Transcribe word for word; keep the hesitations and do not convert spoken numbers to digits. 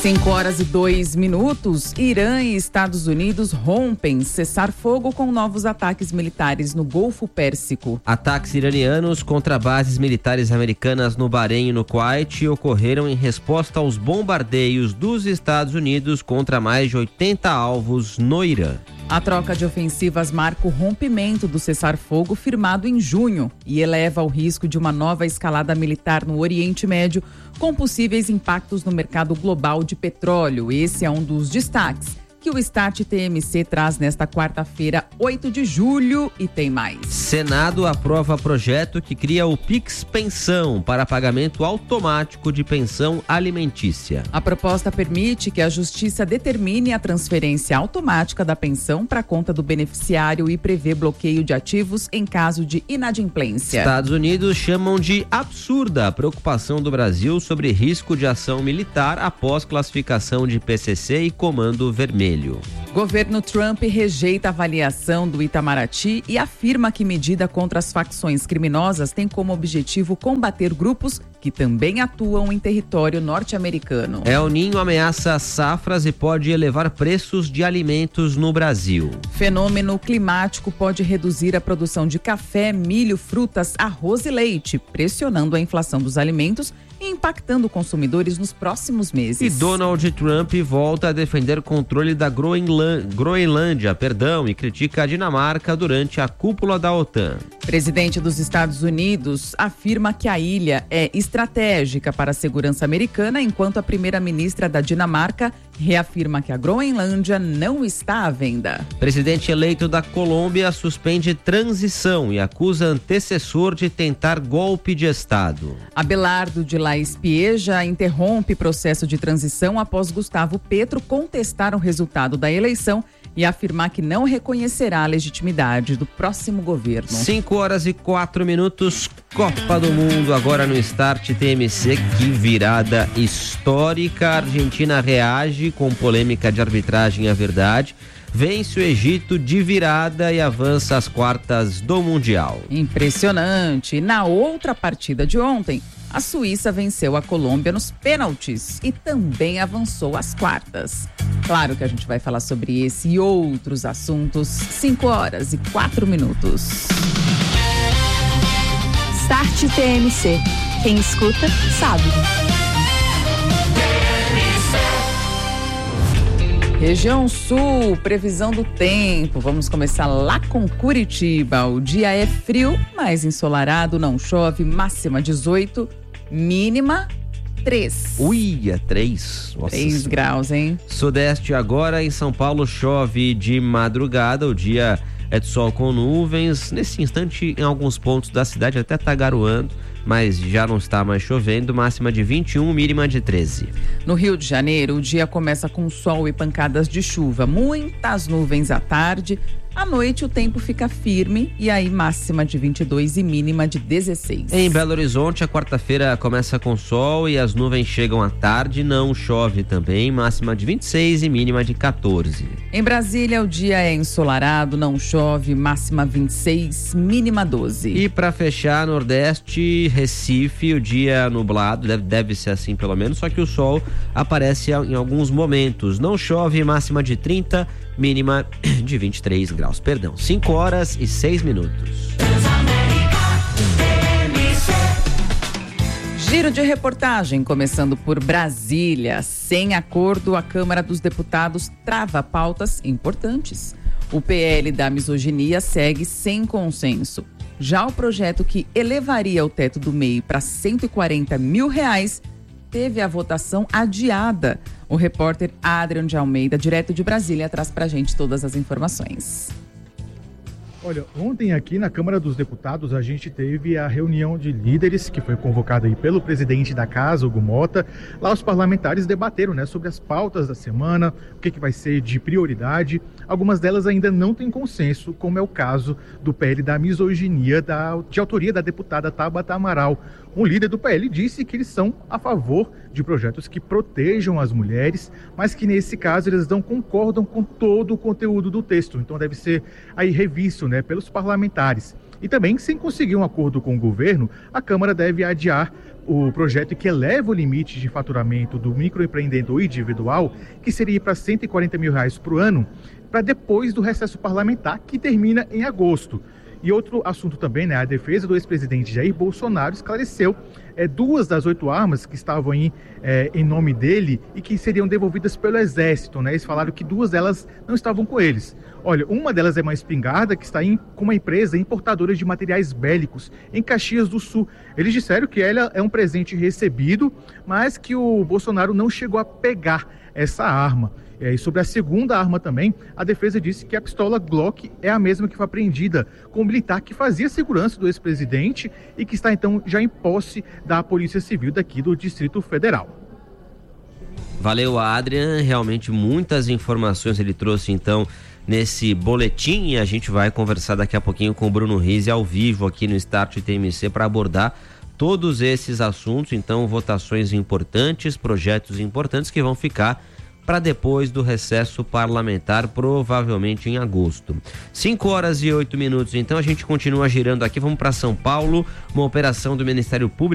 cinco horas e dois minutos, Irã e Estados Unidos rompem cessar-fogo com novos ataques militares no Golfo Pérsico. Ataques iranianos contra bases militares americanas no Bahrein e no Kuwait ocorreram em resposta aos bombardeios dos Estados Unidos contra mais de oitenta alvos no Irã. A troca de ofensivas marca o rompimento do cessar-fogo firmado em junho e eleva o risco de uma nova escalada militar no Oriente Médio, com possíveis impactos no mercado global de petróleo. Esse é um dos destaques que o Start T M C traz nesta quarta-feira, oito de julho, e tem mais. Senado aprova projeto que cria o Pix Pensão para pagamento automático de pensão alimentícia. A proposta permite que a Justiça determine a transferência automática da pensão para a conta do beneficiário e prevê bloqueio de ativos em caso de inadimplência. Estados Unidos chamam de absurda a preocupação do Brasil sobre risco de ação militar após classificação de P C C e Comando Vermelho. Governo Trump rejeita a avaliação do Itamaraty e afirma que medida contra as facções criminosas tem como objetivo combater grupos que também atuam em território norte-americano. El Ninho ameaça safras e pode elevar preços de alimentos no Brasil. Fenômeno climático pode reduzir a produção de café, milho, frutas, arroz e leite, pressionando a inflação dos alimentos e impactando consumidores nos próximos meses. E Donald Trump volta a defender controle da Groenlândia, Groenlândia, perdão, e critica a Dinamarca durante a cúpula da OTAN. Presidente dos Estados Unidos afirma que a ilha é estratégica para a segurança americana, enquanto a primeira-ministra da Dinamarca reafirma que a Groenlândia não está à venda. Presidente eleito da Colômbia suspende transição e acusa antecessor de tentar golpe de Estado. Abelardo de La Espieja interrompe processo de transição após Gustavo Petro contestar o resultado da eleição e afirmar que não reconhecerá a legitimidade do próximo governo. cinco horas e quatro minutos, Copa do Mundo agora no Start T M C. Que virada histórica. A Argentina reage com polêmica de arbitragem à verdade. Vence o Egito de virada e avança às quartas do Mundial. Impressionante. Na outra partida de ontem, a Suíça venceu a Colômbia nos pênaltis e também avançou às quartas. Claro que a gente vai falar sobre esse e outros assuntos. cinco horas e quatro minutos. Start T M C. Quem escuta, sabe. Região Sul, previsão do tempo. Vamos começar lá com Curitiba. O dia é frio, mas ensolarado, não chove. Máxima dezoito, mínima três. Ui, é três. Nossa, três graus, hein? Sudeste agora, em São Paulo chove de madrugada. O dia é de sol com nuvens. Nesse instante, em alguns pontos da cidade até tá garoando, mas já não está mais chovendo. Máxima de vinte e um, mínima de treze. No Rio de Janeiro, o dia começa com sol e pancadas de chuva. Muitas nuvens à tarde. À noite, o tempo fica firme e aí máxima de vinte e dois e mínima de dezesseis. Em Belo Horizonte, a quarta-feira começa com sol e as nuvens chegam à tarde. Não chove também. Máxima de vinte e seis e mínima de quatorze. Em Brasília, o dia é ensolarado, não chove. Máxima vinte e seis, mínima doze. E para fechar, Nordeste, Recife, o dia nublado, deve, deve ser assim pelo menos, só que o sol aparece em alguns momentos. Não chove, máxima de trinta, mínima de vinte e três graus. Perdão, cinco horas e seis minutos. Giro de reportagem, começando por Brasília. Sem acordo, a Câmara dos Deputados trava pautas importantes. O P L da misoginia segue sem consenso. Já o projeto que elevaria o teto do M E I para cento e quarenta mil reais teve a votação adiada. O repórter Adrian de Almeida, direto de Brasília, traz pra gente todas as informações. Olha, ontem aqui na Câmara dos Deputados a gente teve a reunião de líderes que foi convocada aí pelo presidente da casa, Hugo Mota. Lá os parlamentares debateram, né, sobre as pautas da semana, o que, que vai ser de prioridade. Algumas delas ainda não têm consenso, como é o caso do P L da misoginia, da, de autoria da deputada Tabata Amaral. Um líder do P L disse que eles são a favor de projetos que protejam as mulheres, mas que nesse caso eles não concordam com todo o conteúdo do texto. Então deve ser aí revisto, né, pelos parlamentares. E também, sem conseguir um acordo com o governo, a Câmara deve adiar o projeto que eleva o limite de faturamento do microempreendedor individual, que seria para cento e quarenta mil reais por ano, para depois do recesso parlamentar, que termina em agosto. E outro assunto também, né, a defesa do ex-presidente Jair Bolsonaro esclareceu é, duas das oito armas que estavam aí, é, em nome dele e que seriam devolvidas pelo Exército, né? Eles falaram que duas delas não estavam com eles. Olha, uma delas é uma espingarda que está em, com uma empresa importadora de materiais bélicos em Caxias do Sul. Eles disseram que ela é um presente recebido, mas que o Bolsonaro não chegou a pegar essa arma. É, e sobre a segunda arma também, a defesa disse que a pistola Glock é a mesma que foi apreendida com o militar que fazia segurança do ex-presidente e que está então já em posse da Polícia Civil daqui do Distrito Federal. Valeu, Adrian, realmente muitas informações ele trouxe então nesse boletim e a gente vai conversar daqui a pouquinho com o Bruno Rizzi ao vivo aqui no Start T M C para abordar todos esses assuntos, então votações importantes, projetos importantes que vão ficar para depois do recesso parlamentar, provavelmente em agosto. cinco horas e oito minutos, então a gente continua girando aqui, vamos para São Paulo, uma operação do Ministério Público